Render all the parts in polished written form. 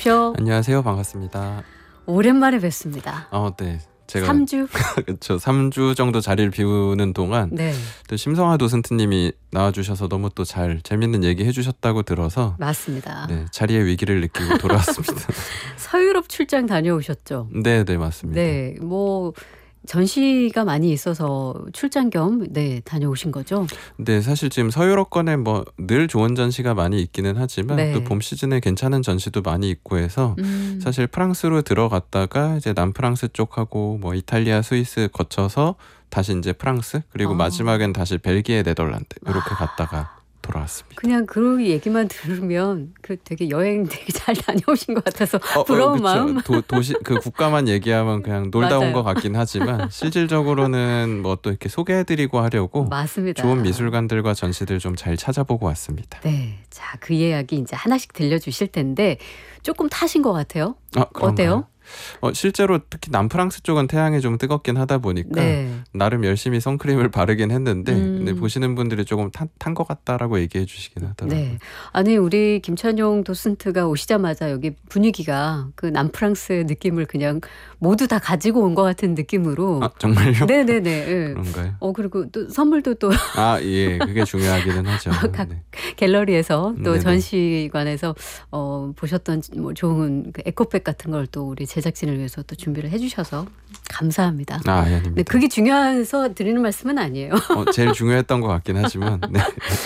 오십시오. 안녕하세요. 반갑습니다. 오랜만에 뵙습니다. 네. 제가 3주? 그렇죠. 3주 정도 자리를 비우는 동안 네. 또 심성아 도슨트님이 나와주셔서 너무 또 잘 재밌는 얘기 해주셨다고 들어서 맞습니다. 네, 자리의 위기를 느끼고 돌아왔습니다. 서유럽 출장 다녀오셨죠? 네, 맞습니다. 네, 뭐 전시가 많이 있어서 출장 겸 다녀오신 거죠? 네, 사실 지금 서유럽권에 뭐 늘 좋은 전시가 많이 있기는 하지만 네. 또 봄 시즌에 괜찮은 전시도 많이 있고 해서 사실 프랑스로 들어갔다가 이제 남프랑스 쪽하고 뭐 이탈리아, 스위스 거쳐서 다시 이제 프랑스 그리고 마지막엔 다시 벨기에, 네덜란드 이렇게 갔다가 돌아왔습니다. 그냥 그 얘기만 들으면 그 되게 여행 되게 잘 다녀오신 것 같아서 부러운 마음. 도시 그 국가만 얘기하면 그냥 놀다 온 맞아요. 것 같긴 하지만 실질적으로는 뭐 또 이렇게 소개해드리고 하려고 맞습니다. 좋은 미술관들과 전시들 좀 잘 찾아보고 왔습니다. 네, 자, 그 이야기 이제 하나씩 들려주실 텐데 조금 타신 것 같아요. 그런가요? 어때요? 실제로 특히 남프랑스 쪽은 태양이 좀 뜨겁긴 하다 보니까 네. 나름 열심히 선크림을 바르긴 했는데 근데 보시는 분들이 조금 탄 것 같다라고 얘기해 주시긴 하더라고요. 네. 아니, 우리 김찬용 도슨트가 오시자마자 여기 분위기가 그 남프랑스의 느낌을 그냥 모두 다 가지고 온 것 같은 느낌으로. 정말요? 네네네. 예. 그런가요? 그리고 또 선물도 또 예, 그게 중요하기는 하죠. 각 네. 갤러리에서 또 네네. 전시관에서 보셨던 뭐 좋은 그 에코백 같은 걸 또 우리 제작진을 위해서 또 준비를 해주셔서 감사합니다. 아닙니다. 네, 그게 중요해서 드리는 말씀은 아니에요. 제일 중요했던 것 같긴 하지만 네.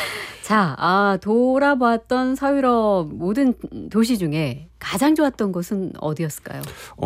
자, 돌아봤던 서유럽 모든 도시 중에 가장 좋았던 곳은 어디였을까요?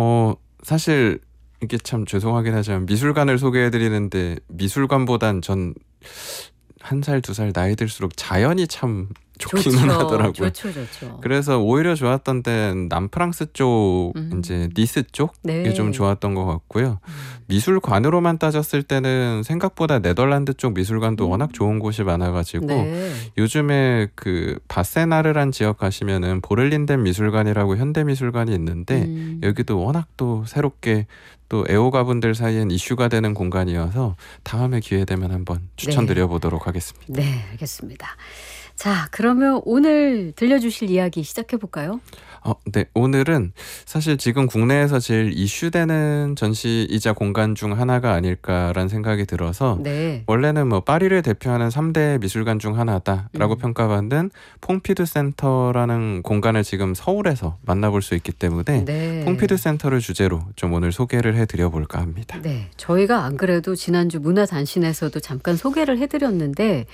사실 이게 참 죄송하긴 하지만 미술관을 소개해드리는데 미술관보단 전 1살, 2살 나이 들수록 자연이 참 좋기는 하더라고요. 좋죠. 그래서 오히려 좋았던 데는 남프랑스 쪽, 이제 니스 쪽이 네. 좀 좋았던 것 같고요. 미술관으로만 따졌을 때는 생각보다 네덜란드 쪽 미술관도 워낙 좋은 곳이 많아가지고 네. 요즘에 그 바세나르란 지역 가시면은 보를린덴 미술관이라고 현대미술관이 있는데 여기도 워낙 또 새롭게 또 애호가분들 사이엔 이슈가 되는 공간이어서 다음에 기회 되면 한번 추천드려 보도록 하겠습니다. 네, 알겠습니다. 자, 그러면 오늘 들려주실 이야기 시작해볼까요? 네. 오늘은 사실 지금 국내에서 제일 이슈되는 전시이자 공간 중 하나가 아닐까라는 생각이 들어서 네. 원래는 뭐 파리를 대표하는 3대 미술관 중 하나다라고 평가받는 퐁피두 센터라는 공간을 지금 서울에서 만나볼 수 있기 때문에 네. 퐁피두 센터를 주제로 좀 오늘 소개를 해드려 볼까 합니다. 네, 저희가 안 그래도 지난주 문화단신에서도 잠깐 소개를 해드렸는데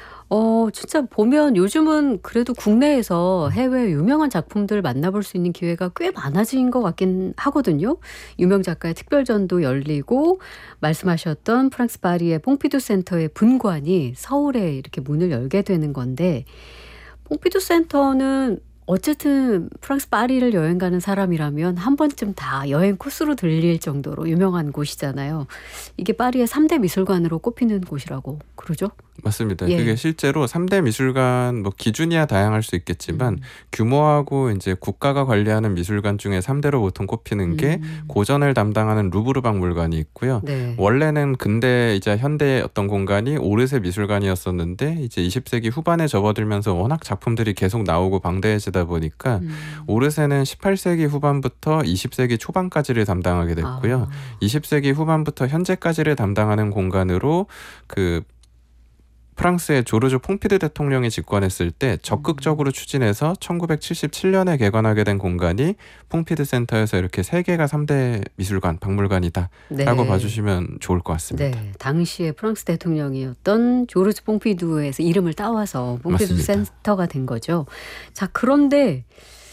진짜 보면 요즘은 그래도 국내에서 해외 유명한 작품들 만나볼 수 있는 기회가 꽤 많아진 것 같긴 하거든요. 유명 작가의 특별전도 열리고 말씀하셨던 프랑스 파리의 퐁피두 센터의 분관이 서울에 이렇게 문을 열게 되는 건데 퐁피두 센터는 어쨌든 프랑스 파리를 여행 가는 사람이라면 한 번쯤 다 여행 코스로 들릴 정도로 유명한 곳이잖아요. 이게 파리의 3대 미술관으로 꼽히는 곳이라고 그러죠? 맞습니다. 예. 그게 실제로 3대 미술관 뭐 기준이야 다양할 수 있겠지만 규모하고 이제 국가가 관리하는 미술관 중에 3대로 보통 꼽히는 게 고전을 담당하는 루브르 박물관이 있고요. 네. 원래는 근대이자 현대의 어떤 공간이 오르세 미술관이었었는데 이제 20세기 후반에 접어들면서 워낙 작품들이 계속 나오고 방대해지다 보니까 오르세는 18세기 후반부터 20세기 초반까지를 담당하게 됐고요. 20세기 후반부터 현재까지를 담당하는 공간으로 그 프랑스의 조르주 퐁피드 대통령이 집권했을 때 적극적으로 추진해서 1977년에 개관하게 된 공간이 퐁피드 센터에서 이렇게 3개가 3대 미술관, 박물관이다 라고 봐주시면 좋을 것 같습니다. 네, 당시에 프랑스 대통령이었던 조르주 퐁피두에서 이름을 따와서 퐁피두 맞습니다. 센터가 된 거죠. 자, 그런데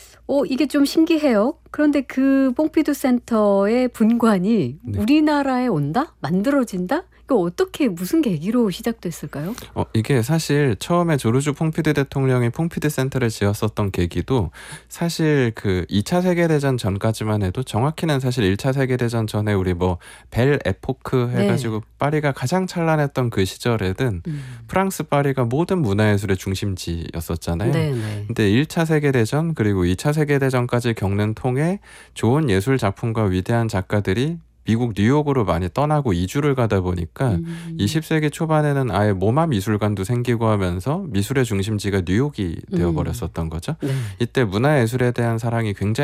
이게 좀 신기해요. 그런데 그 퐁피두 센터의 분관이 우리나라에 온다? 만들어진다? 이거 어떻게 무슨 계기로 시작됐을까요? 이게 사실 처음에 조르주 퐁피드 대통령이 퐁피드 센터를 지었었던 계기도 사실 그 2차 세계대전 전까지만 해도 정확히는 사실 1차 세계대전 전에 우리 뭐 벨 에포크 해가지고 파리가 가장 찬란했던 그 시절에는 프랑스 파리가 모든 문화예술의 중심지였었잖아요. 근데 1차 세계대전 그리고 2차 세계대전까지 겪는 통에 좋은 예술 작품과 위대한 작가들이 미국 뉴욕으로 많이 떠나고 이주를 가다 보니까 20세기 초반에는 아예 모마 미술관도 생기고 하면서 미술의 중심지가 뉴욕이 되어버렸었던 거죠. 이때 문화예술에 대한 사랑이 굉장히